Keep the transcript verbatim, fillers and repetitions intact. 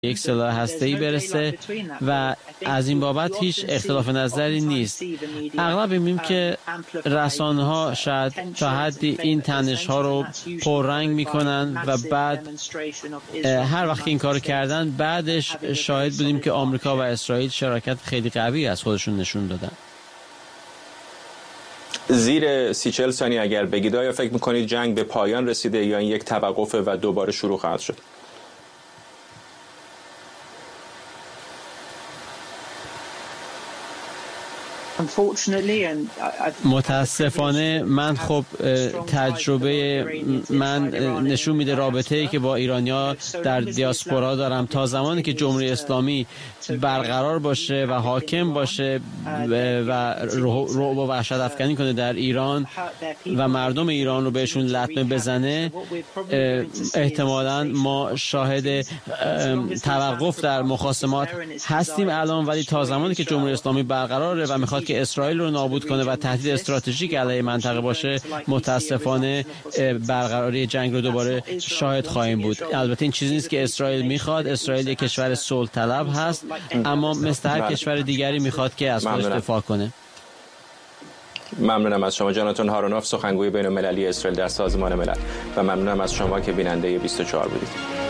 یک سلاح هسته‌ای برسه و از این بابت هیچ اختلاف نظری نیست. اغلب می‌بینیم که رسانه‌ها شاید تا حدی این تنش‌ها رو پررنگ می‌کنن و بعد هر وقت این کارو کردن بعدش شاهد بودیم که آمریکا و اسرائیل شراکت خیلی قوی از خودشون نشون دادن. زیر سی چهل ثانیه اگر بگید آیا فکر می‌کنید جنگ به پایان رسیده یا این یک توقف و دوباره شروع خواهد شد؟ متاسفانه من خب تجربه من نشون میده رابطه‌ای که با ایرانی‌ها در دیاسپورا دارم تا زمانی که جمهوری اسلامی برقرار باشه و حاکم باشه و رعب و وحشت افکنی کنه در ایران و مردم ایران رو بهشون لطمه بزنه، احتمالاً ما شاهد توقف در مخاصمات هستیم الان. ولی تا زمانی که جمهوری اسلامی برقراره و میخواد که اسرائیل رو نابود کنه و تهدید استراتژیک علیه منطقه باشه، متاسفانه برقراری جنگ رو دوباره شاهد خواهیم بود. البته این چیزی نیست که اسرائیل میخواد. اسرائیل یک کشور صلح طلب هست، اما مثل هر کشور دیگری میخواد که از خودش دفاع کنه. ممنونم از شما جاناتان هارونوف، سخنگوی بین المللی اسرائیل در سازمان ملل، و ممنونم از شما که بیننده بیست و چهار بودید.